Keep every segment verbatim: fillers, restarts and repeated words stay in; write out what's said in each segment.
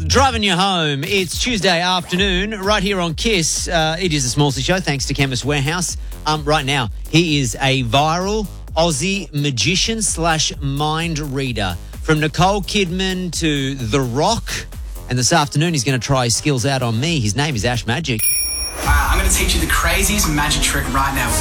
Driving you home. It's Tuesday afternoon right here on KISS. Uh, it is a Smallsy show thanks to Chemist Warehouse. Um, right now, he is a viral Aussie magician slash mind reader. From Nicole Kidman to The Rock. And this afternoon, he's going to try his skills out on me. His name is Ash Magic. Uh, I'm going to teach you the craziest magic trick right now.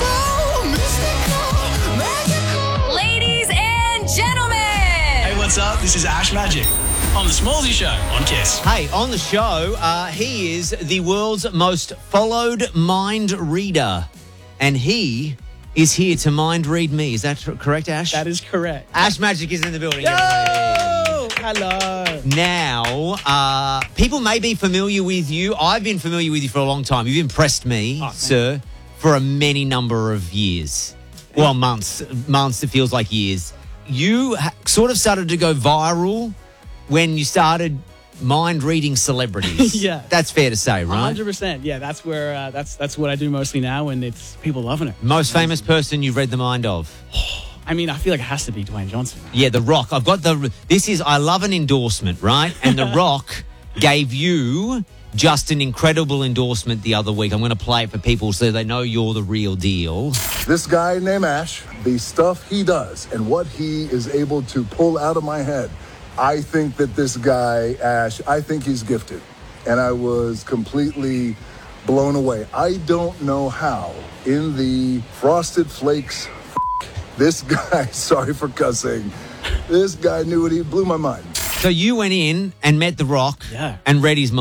Ladies and gentlemen. Hey, what's up? This is Ash Magic on the Smallsy Show on KISS. Hey, on the show, uh, he is the world's most followed mind reader. And he is here to mind read me. Is that correct, Ash? That is correct. Ash Magic is in the building. Yo! everybody. Hello. Now, uh, people may be familiar with you. I've been familiar with you for a long time. You've impressed me, Oh, sir, for a many number of years. Well, months. Months, it feels like years. You ha- sort of started to go viral when you started mind reading celebrities. Yeah. That's fair to say, one right? hundred percent. Yeah, that's where uh, that's that's what I do mostly now, and it's people loving it. Most famous person you've read the mind of? I mean, I feel like it has to be Dwayne Johnson. Yeah, The Rock. I've got the... This is... I love an endorsement, right? And The Rock gave you just an incredible endorsement the other week. I'm going to play it for people so they know you're the real deal. This guy named Ash, the stuff he does and what he is able to pull out of my head, I think that this guy, Ash, I think he's gifted. And I was completely blown away. I don't know how in the Frosted Flakes, this guy, sorry for cussing, this guy knew it. He blew my mind. So you went in and met The Rock Yeah. and read his mind.